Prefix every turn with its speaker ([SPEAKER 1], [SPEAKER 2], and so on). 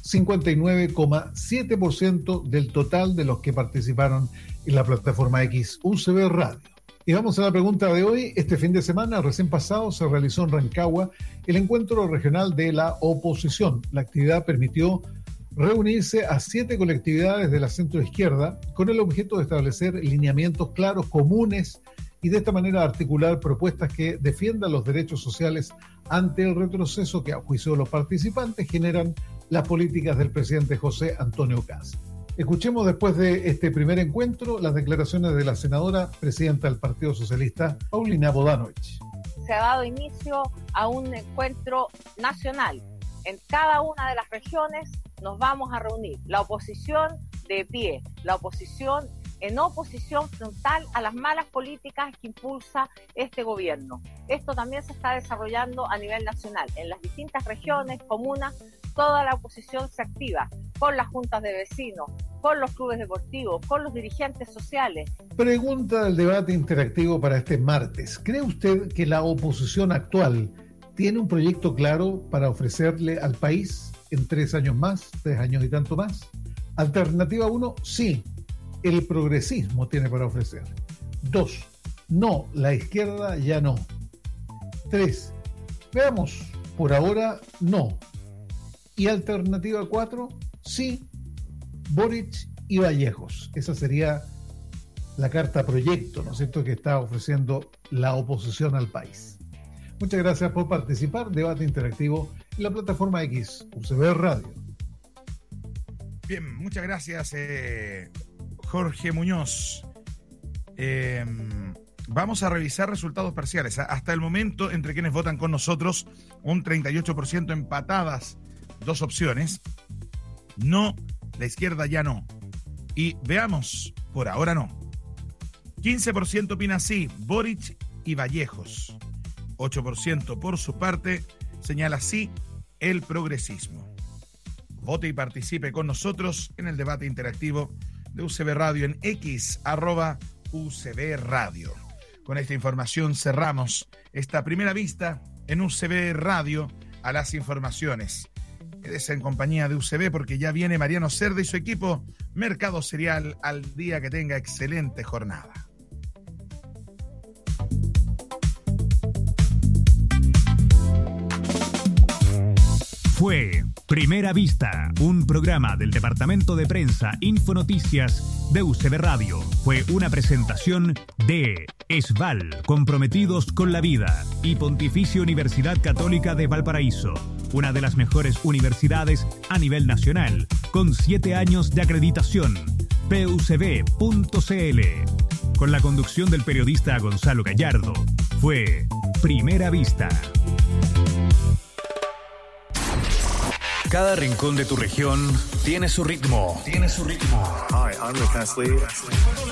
[SPEAKER 1] 59,7% del total de los que participaron en la plataforma X UCB Radio. Y vamos a la pregunta de hoy. Este fin de semana, recién pasado, se realizó en Rancagua el encuentro regional de la oposición. La actividad permitió reunirse a 7 colectividades de la centroizquierda con el objeto de establecer lineamientos claros, comunes, y de esta manera articular propuestas que defiendan los derechos sociales ante el retroceso que, a juicio de los participantes, generan las políticas del presidente José Antonio Kast. Escuchemos después de este primer encuentro las declaraciones de la senadora presidenta del Partido Socialista, Paulina Bodanovich.
[SPEAKER 2] Se ha dado inicio a un encuentro nacional. En cada una de las regiones nos vamos a reunir. La oposición de pie, la oposición en oposición frontal a las malas políticas que impulsa este gobierno. Esto también se está desarrollando a nivel nacional. En las distintas regiones, comunas, toda la oposición se activa con las juntas de vecinos, con los clubes deportivos, con los dirigentes sociales.
[SPEAKER 1] Pregunta del debate interactivo para este martes. ¿Cree usted que la oposición actual tiene un proyecto claro para ofrecerle al país en 3 años más, 3 años y tanto más? Alternativa 1, sí. El progresismo tiene para ofrecer. 2, no, la izquierda ya no. 3, veamos, por ahora no. Y alternativa 4, sí, Boric y Vallejos. Esa sería la carta proyecto, ¿no es cierto?, que está ofreciendo la oposición al país. Muchas gracias por participar. Debate interactivo en la plataforma X, UCB Radio.
[SPEAKER 3] Bien, muchas gracias, Jorge Muñoz. Vamos a revisar resultados parciales. Hasta el momento, entre quienes votan con nosotros, un 38% empatadas, 2 opciones. No, la izquierda ya no. Y veamos, por ahora no. 15% opina sí, Boric y Vallejos. 8% por su parte señala sí, el progresismo. Vote y participe con nosotros en el debate interactivo de UCB Radio en X, @UCB Radio. Con esta información cerramos esta primera vista en UCB Radio a las informaciones. Quédese en compañía de UCB porque ya viene Mariano Cerda y su equipo Mercado Cereal al día. Que tenga excelente jornada.
[SPEAKER 4] Fue Primera Vista, un programa del Departamento de Prensa Infonoticias de UCB Radio. Fue una presentación de ESVAL, comprometidos con la vida, y Pontificia Universidad Católica de Valparaíso, una de las mejores universidades a nivel nacional, con 7 años de acreditación. PUCB.cl. Con la conducción del periodista Gonzalo Gallardo. Fue Primera Vista. Cada rincón de tu región tiene su ritmo.
[SPEAKER 5] Hi, I'm Rick Astley.